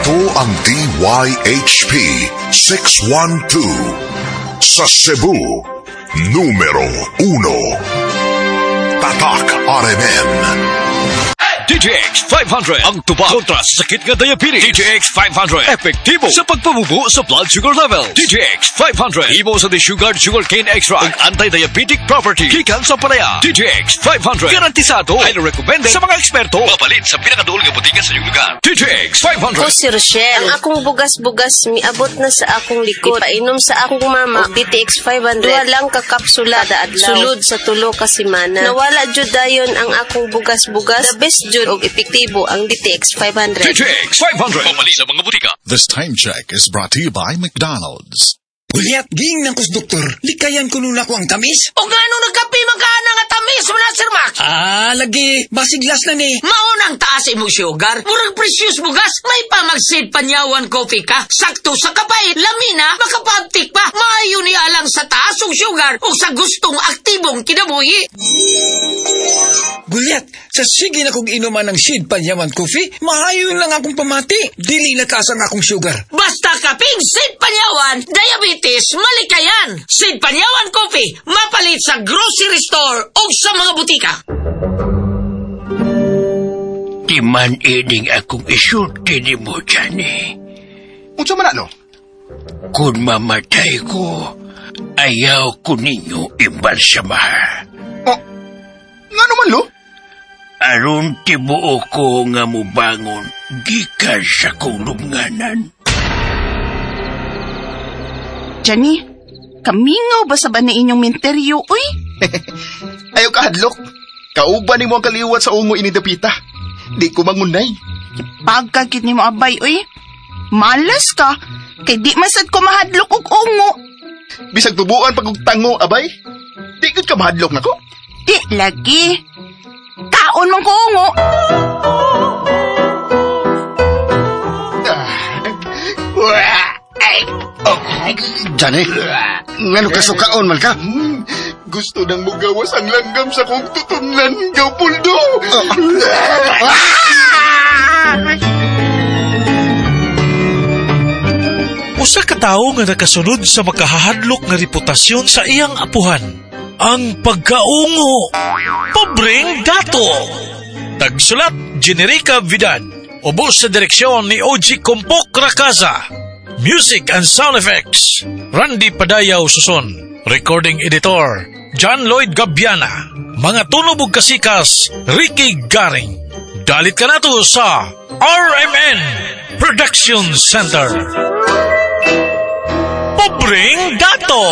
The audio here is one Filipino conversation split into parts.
Ito ang DYHP 612 sa Cebu, numero 1. Tatak RMN. DJX 500 ang tubag kontra sa sakit nga diabetes. DJX 500 epektibo sa pagpabubo sa blood sugar level. DJX 500 ibo sa sugar cane extract ang anti-diabetic property gikan sa palaya. DJX 500 garantisado highly recommended sa mga eksperto. Mapalit sa pinakaduol nga butika sa iyong lugar. DJX 500. O si Rochelle, ang akong bugas-bugas miabot na sa akong likod. Painom sa akong mama DTX 500. Duha lang ka kapsula adlaw. Sulod sa tulo ka semana. Nawala jud dayon ang akong bugas-bugas. The best jud og epektibo ang DTX 500. DTX 500 mamali sa mga butika. This time check is brought to you by McDonald's. Uliat, ging ng kus doktor. Likayan ko nun ako ang tamis. O nga nung nagkapi magkana nga tamis mo na, Sir Max? Lagi. Basiglas na ni. Maunang taas imong sugar. Murag precious bugas. May pamagsid panyawan coffee ka. Sakto sa kapait. Lamina, makapagtik pa. Maayo ni alang sa taas og sugar o sa gustong aktibong kinabuhi. Gulyat, sa sige na kong inuman ng Sid Panyaman Coffee, maayon lang akong pamati. Dili na kasang akong sugar. Basta kaping Sid Panyawan, diabetes, malikayan. Sid Panyawan Coffee, mapalit sa grocery store o sa mga butika. Di man ining akong isulti ni mo dyan eh. Unsa man ano? Kung mamatay ko, ayaw ko ninyo imbalsamar. Oh, nga naman lo? Aron tibuo ko nga mubangon, gikan sa kong lubnganan. Johnny, kamingaw ba sa ba na inyong menteryo, uy? Ayaw ka hadlok. Kauban ni mo ang kaliwat sa ungo inidapita. Di ko mangunay. Pagkagit ni mo abay, uy. Malas ka, kay di masad ko mahadlok og ungo. Bisag tubuan pag tango, abay. Di gud ka mahadlok na ko. Di lagi. Kaon mong ko ungo. Johnny, ngano ka sukaon man ka? Gusto nang mugawas ang langgam sa kong tutunlan, Gapuldo. Usa ka tawo nga nakasunod sa makahahadlok nga reputasyon sa iyang apuhan. Ang pagkaungo. Pobreng dato. Tagsulat, Generica Vidal. Ubos sa direksyon ni OG Compok Rakaza. Music and sound effects, Randy Padayaw Suson. Recording editor, John Lloyd Gabiana. Mga tunog ug kasikas, Ricky Garing. Dalit ka na to sa RMN Production Center. Pobreng dato.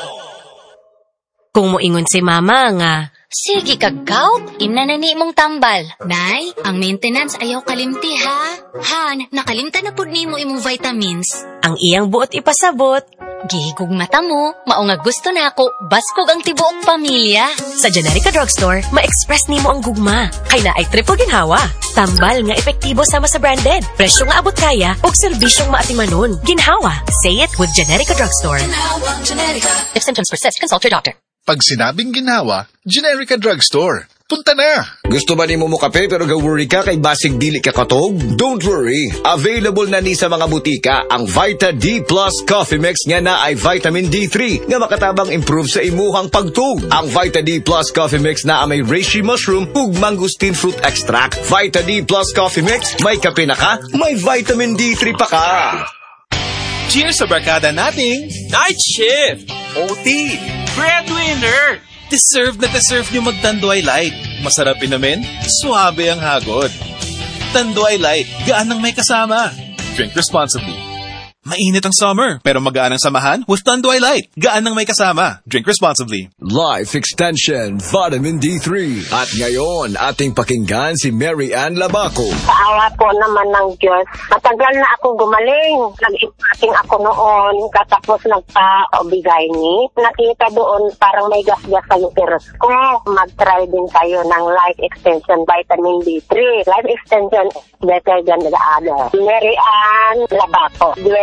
Kung moingon si mama nga, sige kagaw, inanani mong tambal. Nay, ang maintenance ayaw kalimti ha. Han, nakalimta na pud nimo imong vitamins. ang iyang buot ipasabot. Gihigog mata mo, mao nga gusto na ako, baskog ang tibuok pamilya. Sa Generica Drugstore, ma-express nimo ang gugma. Kay na ay triple ginhawa. Tambal nga epektibo sama sa branded. Presyo nga abot kaya, ug serbisyong maatimanon. Ginhawa. Say it with Generica Drugstore. If symptoms persist, consult your doctor. Pag sinabing ginhawa, Generica Drugstore. Punta na! Gusto ba ni mo kape pero ga-worry ka kay basig dili ka katog? Don't worry! Available na ni sa mga butika ang Vita D Plus Coffee Mix nga na ay vitamin D3 nga makatabang improve sa imuhang pagtug. Ang Vita D Plus Coffee Mix na may reishi mushroom ug mangosteen fruit extract. Vita D Plus Coffee Mix, may kape na ka, may vitamin D3 pa ka! Cheers sa barkada nating Night Shift! OT! Breadwinner! Deserve nyo magtanduay light. Masarap inamin, suabe ang hagod. Tanduay light, gaan ang may kasama. Drink responsibly. Mainit ang summer, pero magaan ang samahan with Tanduay Light. Gaan ang may kasama. Drink responsibly. Life Extension Vitamin D3. At ngayon, ating pakinggan si Mary Ann Labaco. Sa awa po naman ng Diyos, matagal na ako gumaling. Nag-impating ako noon, katapos nagpa-obigay ni. Nakita doon parang may gas-gas sa uterus ko. Mag-try din tayo ng Life Extension Vitamin D3. Life Extension is better than the other. Mary Ann Labaco.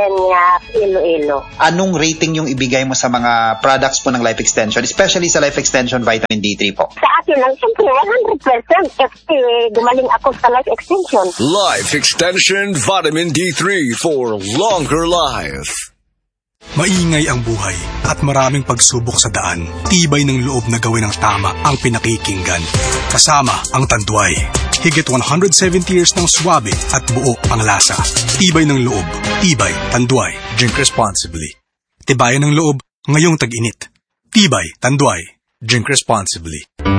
Malacanang, Iloilo. Anong rating yung ibigay mo sa mga products po ng Life Extension, especially sa Life Extension Vitamin D3 po? Sa akin lang, siyempre, 100% kasi gumaling ako sa Life Extension. Life Extension Vitamin D3 for longer life. Maingay ang buhay at maraming pagsubok sa daan. Tibay ng loob na gawin ang tama ang pinakikinggan. Kasama ang Tanduay. Higit 170 years ng swabe at buo ang lasa. Tibay ng loob. Tibay, Tanduay. Drink responsibly. Tibayan ng loob ngayong tag-init. Tibay, Tanduay. Drink responsibly.